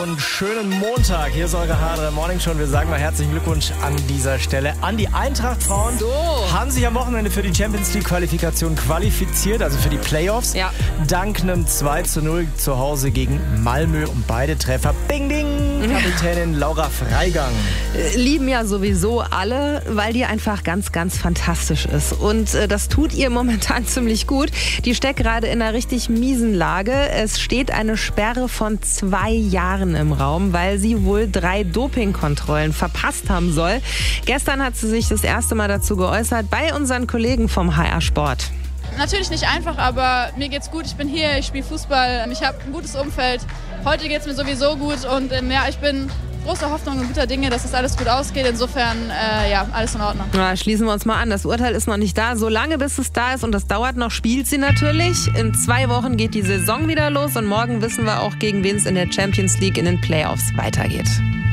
und schönen Montag. Hier ist eure H3 Morning Show. Wir sagen mal herzlichen Glückwunsch an dieser Stelle an die Eintracht-Frauen. Haben sich am Wochenende für die Champions League Qualifikation qualifiziert, also für die Playoffs. Ja. Dank einem 2:0 zu Hause gegen Malmö und beide Treffer. Bing, ding! Kapitänin Laura Freigang. Lieben ja sowieso alle, weil die einfach ganz, ganz fantastisch ist. Und das tut ihr momentan ziemlich gut. Die steckt gerade in einer richtig miesen Lage. Es steht eine Sperre von 2 Jahren im Raum, weil sie wohl 3 Dopingkontrollen verpasst haben soll. Gestern hat sie sich das erste Mal dazu geäußert bei unseren Kollegen vom HR Sport. Natürlich nicht einfach, aber mir geht's gut. Ich bin hier, ich spiele Fußball, ich habe ein gutes Umfeld. Heute geht's mir sowieso gut und ich bin großer Hoffnung und guter Dinge, dass das alles gut ausgeht. Insofern, alles in Ordnung. Na, schließen wir uns mal an. Das Urteil ist noch nicht da. Solange bis es da ist und das dauert noch, spielt sie natürlich. In 2 Wochen geht die Saison wieder los und morgen wissen wir auch, gegen wen es in der Champions League in den Playoffs weitergeht.